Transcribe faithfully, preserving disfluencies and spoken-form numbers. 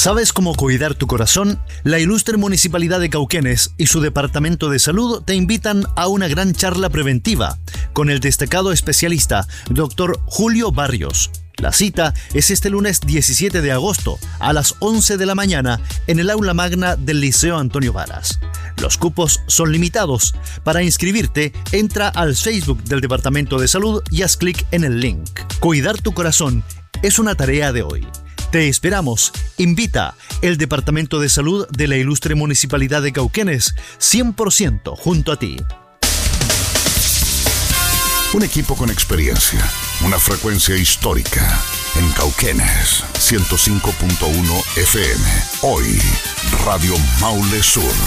¿Sabes cómo cuidar tu corazón? La ilustre Municipalidad de Cauquenes y su Departamento de Salud te invitan a una gran charla preventiva con el destacado especialista doctor Julio Barrios. La cita es este lunes diecisiete de agosto a las once de la mañana en el aula magna del Liceo Antonio Varas. Los cupos son limitados. Para inscribirte, entra al Facebook del Departamento de Salud y haz clic en el link. Cuidar tu corazón es una tarea de hoy. Te esperamos. Invita el Departamento de Salud de la ilustre Municipalidad de Cauquenes, cien por ciento junto a ti. Un equipo con experiencia, una frecuencia histórica. En Cauquenes, ciento cinco punto uno F M. Hoy, Radio Maule Sur.